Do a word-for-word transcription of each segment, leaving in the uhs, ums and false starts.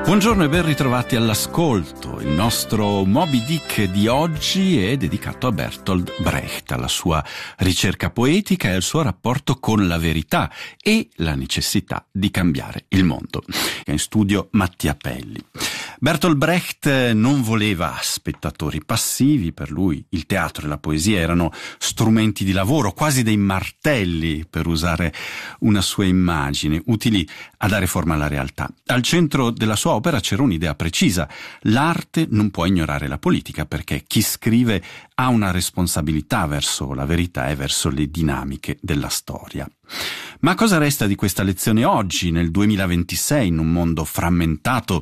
Buongiorno e ben ritrovati all'ascolto. Il nostro Moby Dick di oggi è dedicato a Bertolt Brecht, alla sua ricerca poetica e al suo rapporto con la verità e la necessità di cambiare il mondo. È in studio Mattia Pelli. Bertolt Brecht non voleva spettatori passivi, per lui il teatro e la poesia erano strumenti di lavoro, quasi dei martelli, per usare una sua immagine, utili a dare forma alla realtà. Al centro della sua opera c'era un'idea precisa: l'arte non può ignorare la politica, perché chi scrive ha una responsabilità verso la verità e verso le dinamiche della storia. Ma cosa resta di questa lezione oggi, nel duemilaventisei, in un mondo frammentato,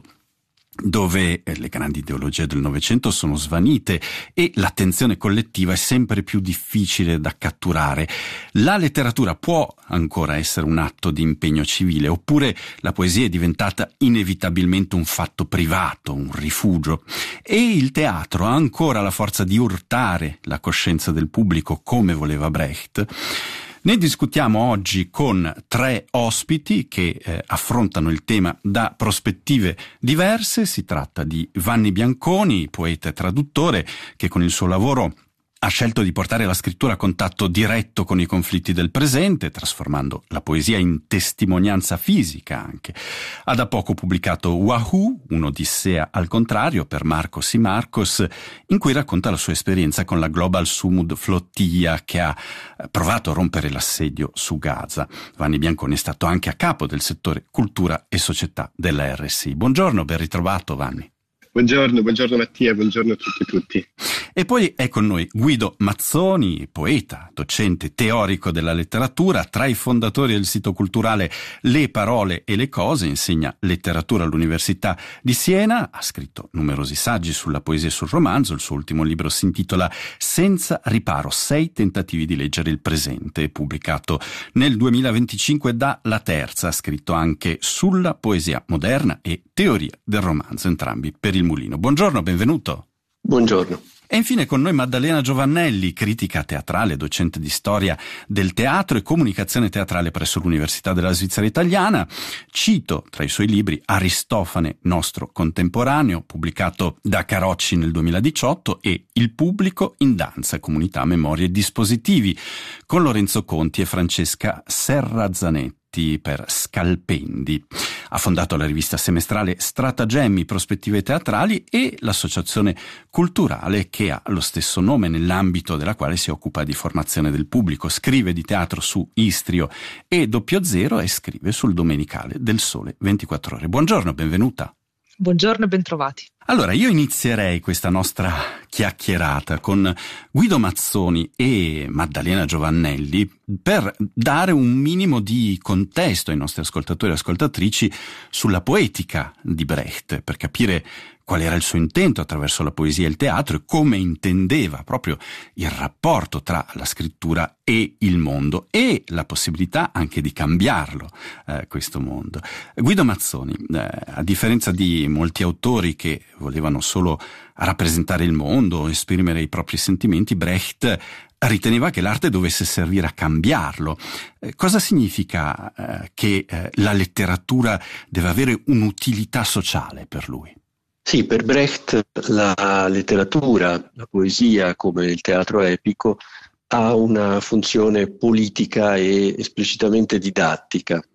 dove le grandi ideologie del Novecento sono svanite e l'attenzione collettiva è sempre più difficile da catturare? La letteratura può ancora essere un atto di impegno civile, oppure la poesia è diventata inevitabilmente un fatto privato, un rifugio? E il teatro ha ancora la forza di urtare la coscienza del pubblico come voleva Brecht? Ne discutiamo oggi con tre ospiti che eh, affrontano il tema da prospettive diverse. Si tratta di Vanni Bianconi, poeta e traduttore, che con il suo lavoro ha scelto di portare la scrittura a contatto diretto con i conflitti del presente, trasformando la poesia in testimonianza fisica anche. Ha da poco pubblicato Wahoo, un'odissea al contrario, per Marcos y Marcos, in cui racconta la sua esperienza con la Global Sumud Flotilla, che ha provato a rompere l'assedio su Gaza. Vanni Bianconi è stato anche a capo del settore cultura e società della R S I. Buongiorno, ben ritrovato Vanni. Buongiorno, buongiorno Mattia, buongiorno a tutti e tutti. E poi è con noi Guido Mazzoni, poeta, docente, teorico della letteratura, tra i fondatori del sito culturale Le Parole e le Cose, insegna letteratura all'Università di Siena, ha scritto numerosi saggi sulla poesia e sul romanzo. Il suo ultimo libro si intitola Senza riparo, sei tentativi di leggere il presente, pubblicato nel duemilaventicinque da La Terza. Ha scritto anche sulla poesia moderna e teoria del romanzo, entrambi per il Mulino. Buongiorno, benvenuto. Buongiorno. E infine con noi Maddalena Giovannelli, critica teatrale, docente di storia del teatro e comunicazione teatrale presso l'Università della Svizzera Italiana. Cito tra i suoi libri Aristofane, nostro contemporaneo, pubblicato da Carocci nel duemiladiciotto, e Il pubblico in danza, comunità, memorie e dispositivi, con Lorenzo Conti e Francesca Serrazzanetti per Scalpendi. Ha fondato la rivista semestrale Stratagemmi, prospettive teatrali, e l'associazione culturale che ha lo stesso nome, nell'ambito della quale si occupa di formazione del pubblico. Scrive di teatro su Istrio e Doppio Zero e scrive sul Domenicale del Sole ventiquattro Ore. Buongiorno, benvenuta. Buongiorno e bentrovati. Allora, io inizierei questa nostra chiacchierata con Guido Mazzoni e Maddalena Giovannelli per dare un minimo di contesto ai nostri ascoltatori e ascoltatrici sulla poetica di Brecht, per capire qual era il suo intento attraverso la poesia e il teatro e come intendeva proprio il rapporto tra la scrittura e il mondo e la possibilità anche di cambiarlo, eh, questo mondo. Guido Mazzoni, eh, a differenza di molti autori che volevano solo rappresentare il mondo, esprimere i propri sentimenti, Brecht riteneva che l'arte dovesse servire a cambiarlo. Eh, cosa significa eh, che eh, la letteratura deve avere un'utilità sociale per lui? Sì, per Brecht la letteratura, la poesia, come il teatro epico, ha una funzione politica e esplicitamente didattica.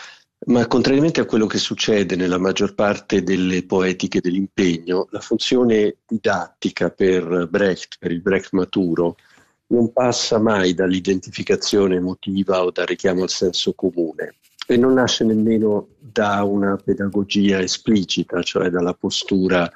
Ma contrariamente a quello che succede nella maggior parte delle poetiche dell'impegno, la funzione didattica per Brecht, per il Brecht maturo, non passa mai dall'identificazione emotiva o dal richiamo al senso comune. E non nasce nemmeno da una pedagogia esplicita, cioè dalla postura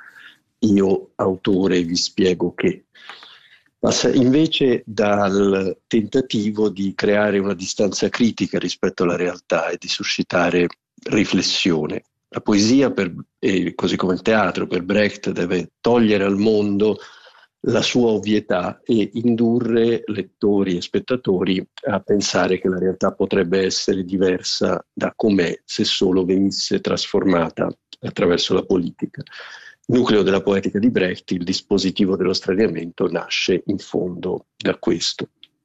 io autore vi spiego che. Passa invece dal tentativo di creare una distanza critica rispetto alla realtà e di suscitare riflessione. La poesia, per, e così come il teatro, per Brecht deve togliere al mondo la sua ovvietà e indurre lettori e spettatori a pensare che la realtà potrebbe essere diversa da com'è se solo venisse trasformata attraverso la politica. Il nucleo della poetica di Brecht, il dispositivo dello straniamento, nasce in fondo da questo.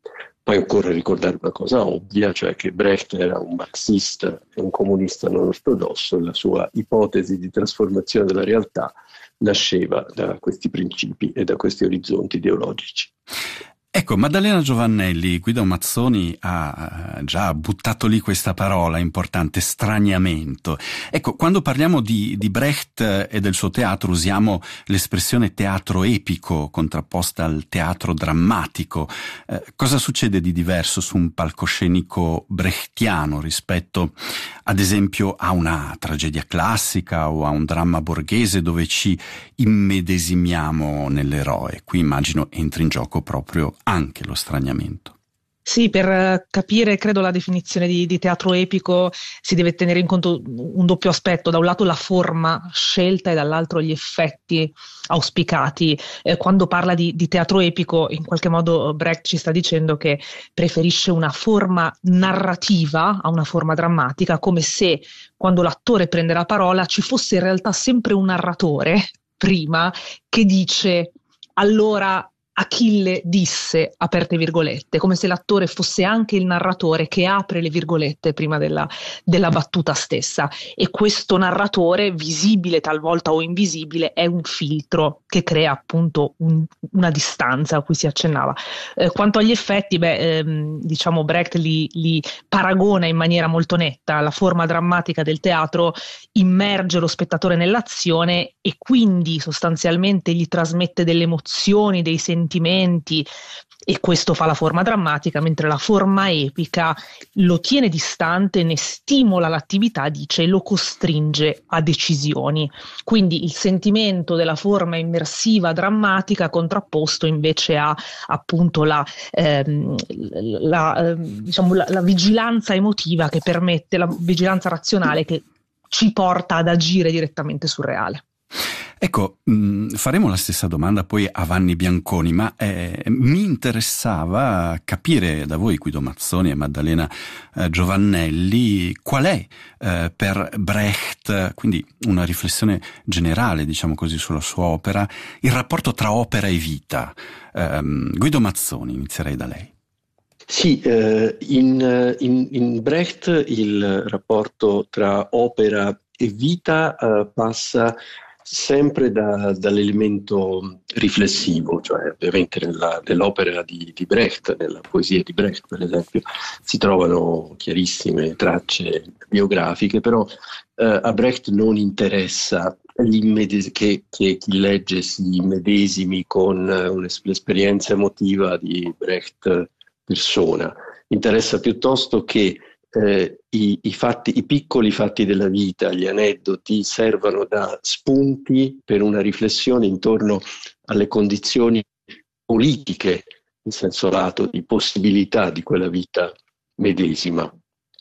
Poi occorre ricordare una cosa ovvia, cioè che Brecht era un marxista e un comunista non ortodosso, e la sua ipotesi di trasformazione della realtà nasceva da questi principi e da questi orizzonti ideologici. Ecco, Maddalena Giovannelli, Guido Mazzoni ha già buttato lì questa parola importante, straniamento. Ecco, quando parliamo di, di Brecht e del suo teatro usiamo l'espressione teatro epico contrapposta al teatro drammatico. Eh, cosa succede di diverso su un palcoscenico brechtiano rispetto, ad esempio, a una tragedia classica o a un dramma borghese dove ci immedesimiamo nell'eroe? Qui immagino entri in gioco proprio anche lo straniamento. Sì, per capire, credo, la definizione di, di teatro epico si deve tenere in conto un doppio aspetto: da un lato la forma scelta e dall'altro gli effetti auspicati. Eh, quando parla di, di teatro epico, in qualche modo Brecht ci sta dicendo che preferisce una forma narrativa a una forma drammatica, come se quando l'attore prende la parola ci fosse in realtà sempre un narratore prima che dice allora Achille disse, aperte virgolette, come se l'attore fosse anche il narratore che apre le virgolette prima della, della battuta stessa, e questo narratore, visibile talvolta o invisibile, è un filtro che crea appunto un, una distanza a cui si accennava. Eh, quanto agli effetti, beh, ehm, diciamo Brecht li, li paragona in maniera molto netta. La forma drammatica del teatro immerge lo spettatore nell'azione e quindi sostanzialmente gli trasmette delle emozioni, dei sentimenti, e questo fa la forma drammatica, mentre la forma epica lo tiene distante, ne stimola l'attività, dice, e lo costringe a decisioni. Quindi il sentimento della forma immersiva drammatica contrapposto invece a appunto la, ehm, la, ehm, diciamo, la, la vigilanza emotiva che permette, la vigilanza razionale che ci porta ad agire direttamente sul reale. Ecco, mh, faremo la stessa domanda poi a Vanni Bianconi, ma eh, mi interessava capire da voi, Guido Mazzoni e Maddalena eh, Giovannelli, qual è eh, per Brecht, quindi una riflessione generale, diciamo così, sulla sua opera, il rapporto tra opera e vita. Eh, Guido Mazzoni, inizierei da lei. Sì, eh, in, in, in Brecht il rapporto tra opera e vita eh, passa sempre da, dall'elemento riflessivo, cioè ovviamente nella, nell'opera di, di Brecht, nella poesia di Brecht per esempio, si trovano chiarissime tracce biografiche, però eh, a Brecht non interessa che, che chi legge si immedesimi con l'esperienza emotiva di Brecht persona, interessa piuttosto che Eh, i, i, fatti, i piccoli fatti della vita, gli aneddoti, servano da spunti per una riflessione intorno alle condizioni politiche, in senso lato, di possibilità di quella vita medesima.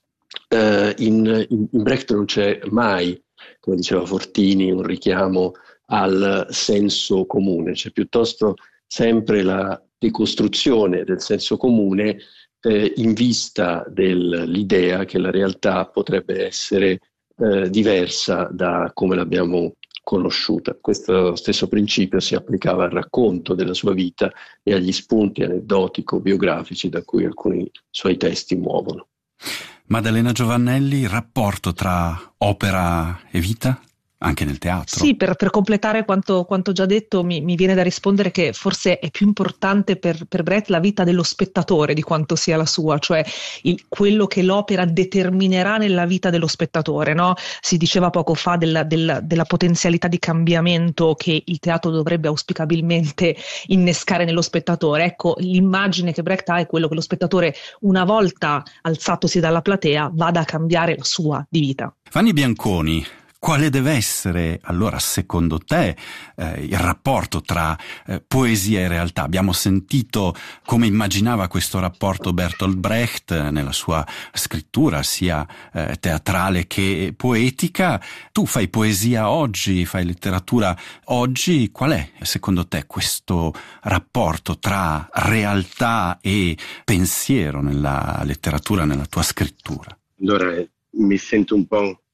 Eh, in, in, in Brecht non c'è mai, come diceva Fortini, un richiamo al senso comune, c'è piuttosto sempre la decostruzione del senso comune Eh, in vista dell'idea che la realtà potrebbe essere eh, diversa da come l'abbiamo conosciuta. Questo stesso principio si applicava al racconto della sua vita e agli spunti aneddotico-biografici da cui alcuni suoi testi muovono. Maddalena Giovannelli, rapporto tra opera e vita? Anche nel teatro? Sì, per, per completare quanto, quanto già detto, mi, mi viene da rispondere che forse è più importante per, per Brecht la vita dello spettatore di quanto sia la sua, cioè il, quello che l'opera determinerà nella vita dello spettatore, no? Si diceva poco fa della, della, della potenzialità di cambiamento che il teatro dovrebbe auspicabilmente innescare nello spettatore. Ecco, l'immagine che Brecht ha è quello che lo spettatore, una volta alzatosi dalla platea, vada a cambiare la sua di vita. Vanni Bianconi, quale deve essere allora secondo te eh, il rapporto tra eh, poesia e realtà? Abbiamo sentito come immaginava questo rapporto Bertolt Brecht eh, nella sua scrittura sia eh, teatrale che poetica. Tu fai poesia oggi, fai letteratura oggi, qual è secondo te questo rapporto tra realtà e pensiero nella letteratura, nella tua scrittura? Allora mi sento un po'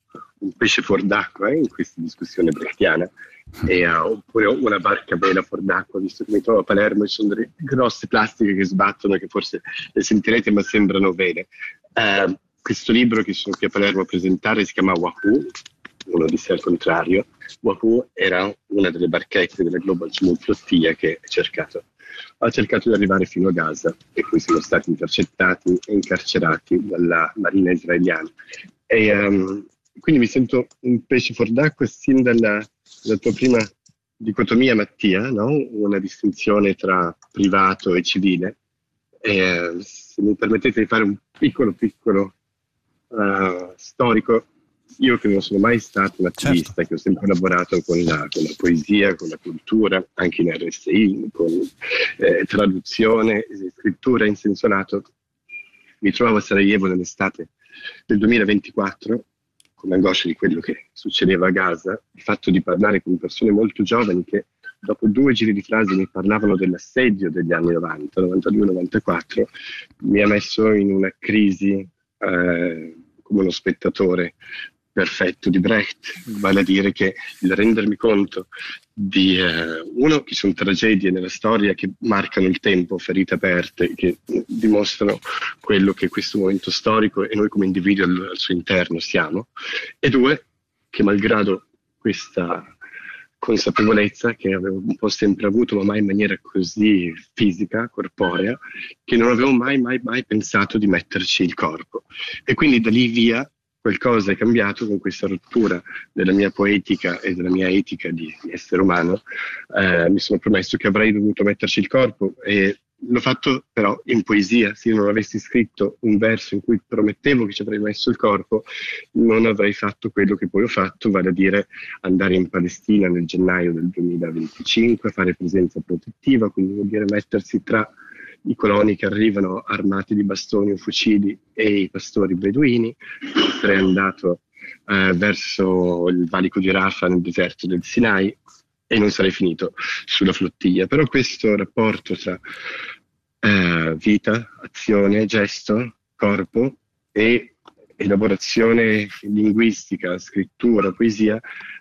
un pesce fuor d'acqua eh, in questa discussione brechtiana, e, uh, oppure una barca bella fuor d'acqua, visto che mi trovo a Palermo e ci sono delle grosse plastiche che sbattono, che forse le sentirete ma sembrano vere. Uh, questo libro che sono qui a Palermo a presentare si chiama Wahoo, uno disse al contrario. Wahoo era una delle barchette della Global Smooth Flottiglia che ha cercato, ha cercato di arrivare fino a Gaza, e poi sono stati intercettati e incarcerati dalla marina israeliana. E, um, quindi mi sento un pesce fuor d'acqua sin dalla, dalla tua prima dicotomia, Mattia, no? Una distinzione tra privato e civile. E, se mi permettete di fare un piccolo piccolo uh, storico, io che non sono mai stato un attivista, certo, che ho sempre lavorato con la, con la poesia, con la cultura, anche in R S I, con eh, traduzione, scrittura in senso lato, mi trovavo a Sarajevo nell'estate del duemilaventiquattro, con l'angoscia di quello che succedeva a Gaza, il fatto di parlare con persone molto giovani che dopo due giri di frasi mi parlavano dell'assedio degli anni novanta, novantadue novantaquattro, mi ha messo in una crisi eh, come uno spettatore perfetto di Brecht, vale a dire che il rendermi conto di eh, uno, che sono tragedie nella storia che marcano il tempo, ferite aperte, che dimostrano quello che questo momento storico e noi come individui al, al suo interno siamo, e due, che malgrado questa consapevolezza che avevo un po' sempre avuto, ma mai in maniera così fisica, corporea, che non avevo mai mai mai pensato di metterci il corpo. E quindi da lì via qualcosa è cambiato con questa rottura della mia poetica e della mia etica di essere umano. Eh, mi sono promesso che avrei dovuto metterci il corpo, e l'ho fatto però in poesia. Se io non avessi scritto un verso in cui promettevo che ci avrei messo il corpo, non avrei fatto quello che poi ho fatto, vale a dire andare in Palestina nel gennaio del duemilaventicinque, fare presenza protettiva, quindi vuol dire mettersi tra i coloni che arrivano armati di bastoni o fucili e i pastori beduini. Sarei andato eh, verso il valico di Rafah nel deserto del Sinai e non sarei finito sulla flottiglia. Però questo rapporto tra eh, vita, azione, gesto, corpo e elaborazione linguistica, scrittura, poesia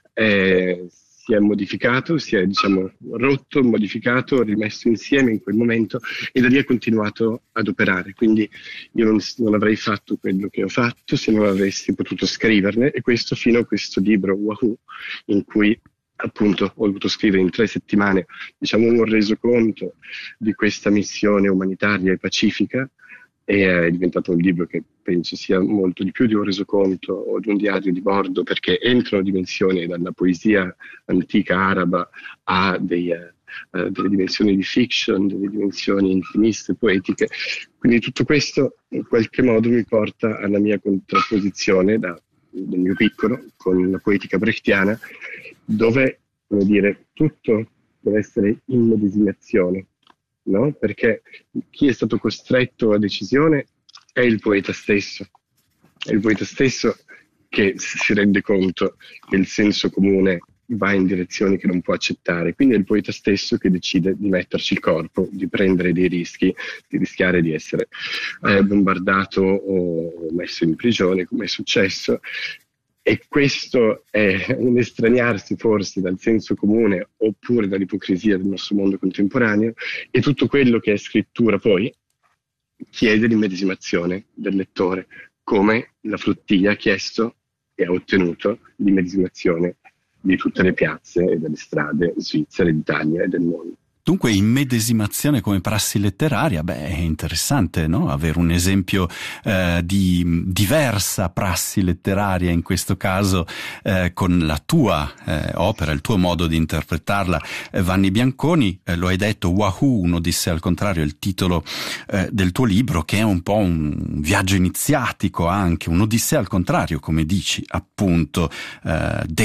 eh, si è modificato, si è diciamo rotto, modificato, rimesso insieme in quel momento, e da lì ha continuato ad operare. Quindi io non, non avrei fatto quello che ho fatto se non avessi potuto scriverne, e questo fino a questo libro Wahoo, in cui appunto ho voluto scrivere in tre settimane diciamo un resoconto di questa missione umanitaria e pacifica. E è diventato un libro che penso sia molto di più di un resoconto o di un diario di bordo, perché entrano dimensioni dalla poesia antica araba a dei, uh, delle dimensioni di fiction, delle dimensioni intimiste, poetiche. Quindi tutto questo in qualche modo mi porta alla mia contrapposizione da, del mio piccolo con la poetica brechtiana, dove, come dire, tutto deve essere immedesimazione. No? Perché chi è stato costretto alla decisione è il poeta stesso, è il poeta stesso che si rende conto che il senso comune va in direzioni che non può accettare, quindi è il poeta stesso che decide di metterci il corpo, di prendere dei rischi, di rischiare di essere eh, bombardato o messo in prigione, come è successo. E questo è un estraniarsi forse dal senso comune oppure dall'ipocrisia del nostro mondo contemporaneo, e tutto quello che è scrittura poi chiede l'immedesimazione del lettore, come la flottiglia ha chiesto e ha ottenuto l'immedesimazione di tutte le piazze e delle strade svizzere, d'Italia e del mondo. Dunque immedesimazione come prassi letteraria, beh, è interessante, no? Avere un esempio eh, di diversa prassi letteraria, in questo caso eh, con la tua eh, opera, il tuo modo di interpretarla. Eh, Vanni Bianconi, eh, lo hai detto, Wahoo, un'odissea al contrario, è il titolo eh, del tuo libro, che è un po' un viaggio iniziatico anche, un'odissea al contrario, come dici, appunto, eh,